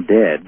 dead,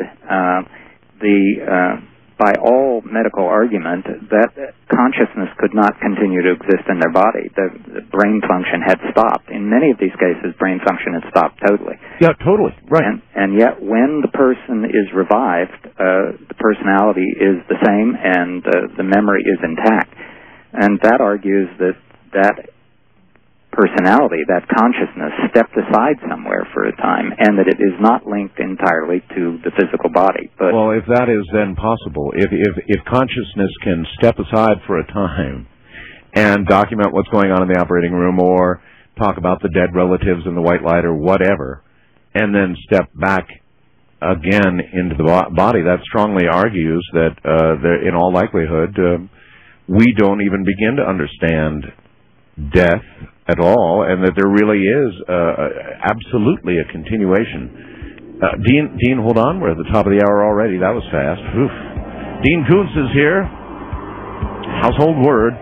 by all medical argument, that consciousness could not continue to exist in their body. The brain function had stopped. In many of these cases, brain function had stopped totally. Yeah, totally. Right. And yet, when the person is revived, the personality is the same and the memory is intact. And that argues that personality, that consciousness, stepped aside somewhere for a time, and that it is not linked entirely to the physical body. But well, if that is then possible, if consciousness can step aside for a time and document what's going on in the operating room, or talk about the dead relatives in the white light or whatever, and then step back again into the body, that strongly argues that in all likelihood we don't even begin to understand death at all, and that there really is absolutely a continuation. Dean, hold on. We're at the top of the hour already. That was fast. Oof. Dean Koontz is here. Household word.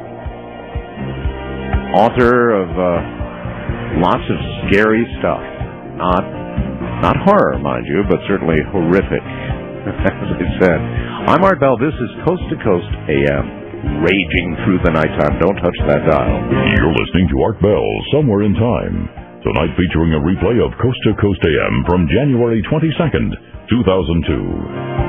Author of lots of scary stuff. Not horror, mind you, but certainly horrific, as I said. I'm Art Bell. This is Coast to Coast AM. Raging through the nighttime. Don't touch that dial. You're listening to Art Bell, Somewhere in Time. Tonight featuring a replay of Coast to Coast AM from January 22nd, 2002.